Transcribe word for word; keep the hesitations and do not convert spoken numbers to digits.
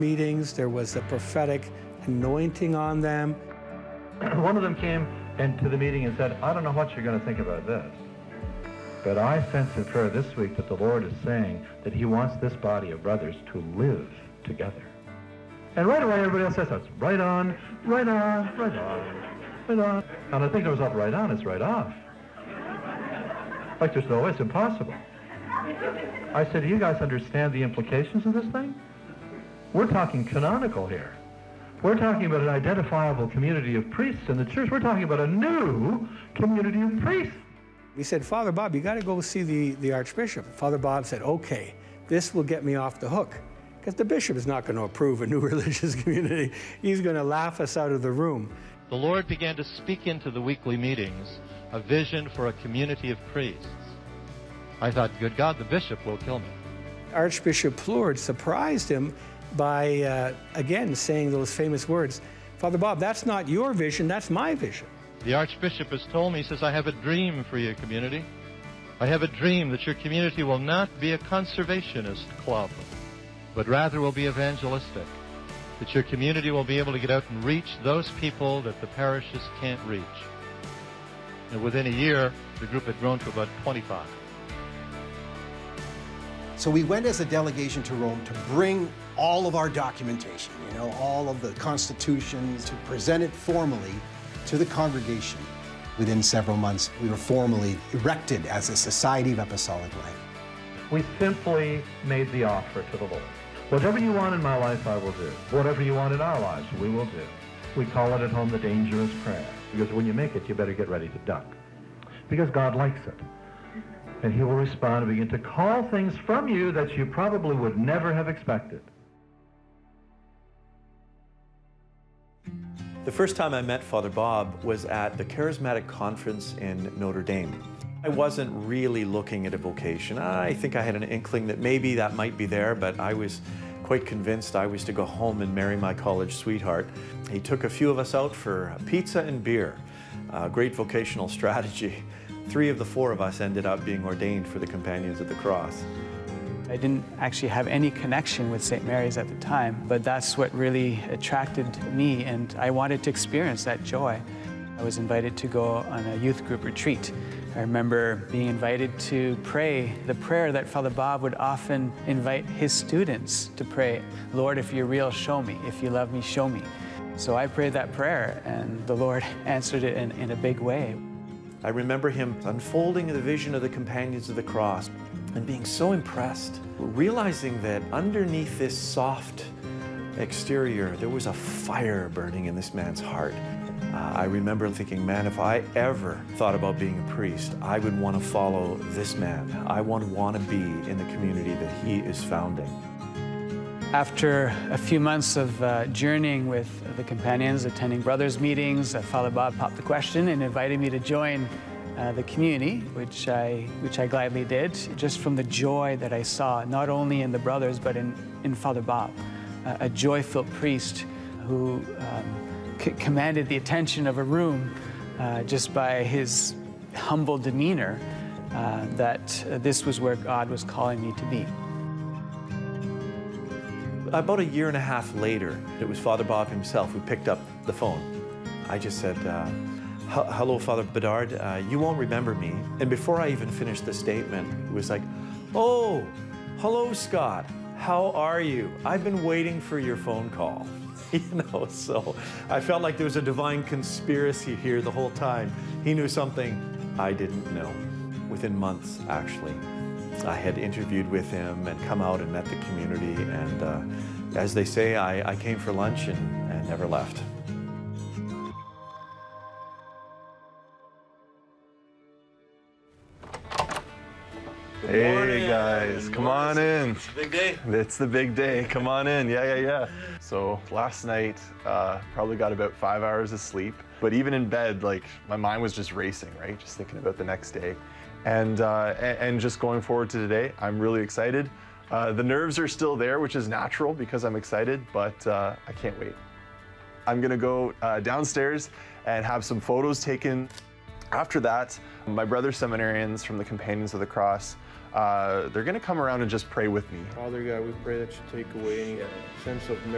meetings. There was a prophetic anointing on them. One of them came into the meeting and said, I don't know what you're going to think about this, but I sense in prayer this week that the Lord is saying that he wants this body of brothers to live together. And right away everybody else says, that's right on, right on, right on, right on. And I think there was not right on, it's right off. Like there's no way, it's impossible. I said, do you guys understand the implications of this thing? We're talking canonical here. We're talking about an identifiable community of priests in the church. We're talking about a new community of priests. We said, Father Bob, you got to go see the, the Archbishop. Father Bob said, okay, this will get me off the hook. Because the bishop is not going to approve a new religious community. He's going to laugh us out of the room. The Lord began to speak into the weekly meetings a vision for a community of priests. I thought, good God, the bishop will kill me. Archbishop Plourde surprised him by, uh, again, saying those famous words, Father Bob, that's not your vision, that's my vision. The Archbishop has told me, he says, I have a dream for your community. I have a dream that your community will not be a conservationist club, but rather will be evangelistic. That your community will be able to get out and reach those people that the parishes can't reach. And within a year, the group had grown to about twenty-five. So we went as a delegation to Rome to bring all of our documentation, you know, all of the constitutions, to present it formally to the congregation. Within several months, we were formally erected as a Society of Apostolic Life. We simply made the offer to the Lord. Whatever you want in my life, I will do. Whatever you want in our lives, we will do. We call it at home the dangerous prayer, because when you make it, you better get ready to duck, because God likes it. And he will respond and begin to call things from you that you probably would never have expected. The first time I met Father Bob was at the Charismatic Conference in Notre Dame. I wasn't really looking at a vocation. I think I had an inkling that maybe that might be there, but I was quite convinced I was to go home and marry my college sweetheart. He took a few of us out for pizza and beer. Uh, great vocational strategy. Three of the four of us ended up being ordained for the Companions of the Cross. I didn't actually have any connection with Saint Mary's at the time, but that's what really attracted me, and I wanted to experience that joy. I was invited to go on a youth group retreat. I remember being invited to pray the prayer that Father Bob would often invite his students to pray. Lord, if you're real, show me. If you love me, show me. So I prayed that prayer, and the Lord answered it in, in a big way. I remember him unfolding the vision of the Companions of the Cross and being so impressed, realizing that underneath this soft exterior, there was a fire burning in this man's heart. Uh, I remember thinking, man, if I ever thought about being a priest, I would want to follow this man. I would want to be in the community that he is founding. After a few months of uh, journeying with the Companions, attending brothers' meetings, uh, Father Bob popped the question and invited me to join uh, the community, which I, which I gladly did, just from the joy that I saw, not only in the brothers, but in, in Father Bob, uh, a joy-filled priest who um, c commanded the attention of a room uh, just by his humble demeanor, uh, that uh, this was where God was calling me to be. About a year and a half later, it was Father Bob himself who picked up the phone. I just said, uh, hello, Father Bedard, uh, you won't remember me. And before I even finished the statement, it was like, oh, hello, Scott, how are you? I've been waiting for your phone call. You know, so I felt like there was a divine conspiracy here the whole time. He knew something I didn't know. Within months, actually, I had interviewed with him and come out and met the community, and uh, as they say, I, I came for lunch and, and never left. Hey guys, come on in. It's the big day. It's the big day. Come on in. Yeah, yeah, yeah. So last night, uh, probably got about five hours of sleep. But even in bed, like my mind was just racing, right? Just thinking about the next day. And, uh, and just going forward to today, I'm really excited. Uh, the nerves are still there, which is natural because I'm excited, but uh, I can't wait. I'm gonna go uh, downstairs and have some photos taken. After that, my brother seminarians from the Companions of the Cross, uh, they're gonna come around and just pray with me. Father God, we pray that you take away any sense of